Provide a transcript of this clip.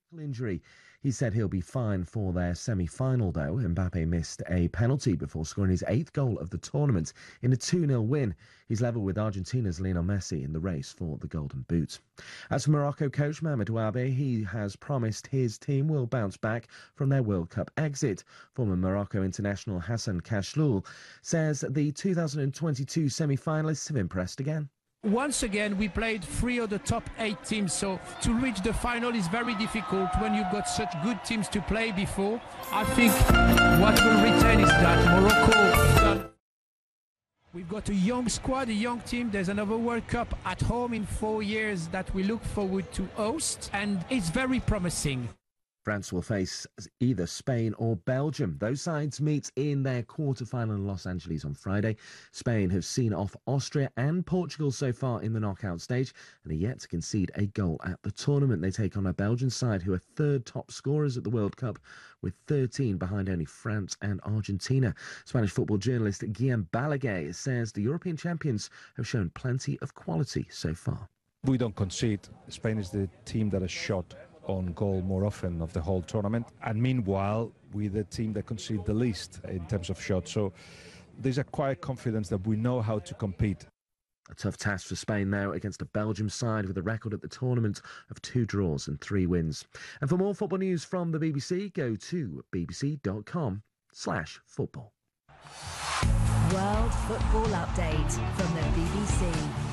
Injury. He said he'll be fine for their semi-final, though. Mbappe missed a penalty before scoring his 8th goal of the tournament in a 2-0 win. He's level with Argentina's Lionel Messi in the race for the Golden Boot. As for Morocco coach Mohamed Ouabi, he has promised his team will bounce back from their World Cup exit. Former Morocco international Hassan Khachloul says the 2022 semi-finalists have impressed again. Once again, we played 3 of the top 8 teams, so to reach the final is very difficult when you've got such good teams to play before. I think what will retain is that Morocco, we've got a young squad, a young team. There's another World Cup at home in 4 years that we look forward to host, and it's very promising. France will face either Spain or Belgium. Those sides meet in their quarter-final in Los Angeles on Friday. Spain have seen off Austria and Portugal so far in the knockout stage and are yet to concede a goal at the tournament. They take on a Belgian side who are third top scorers at the World Cup, with 13 behind only France and Argentina. Spanish football journalist Guillem Balaguer says the European champions have shown plenty of quality so far. We don't concede. Spain is the team that has shot on goal more often of the whole tournament, and meanwhile we're the team that concede the least in terms of shots, so there's a quiet confidence that we know how to compete. A tough task for Spain now against a Belgium side with a record at the tournament of 2 draws and 3 wins. And for more football news from the BBC, go to bbc.com/football. World Football Update from the BBC.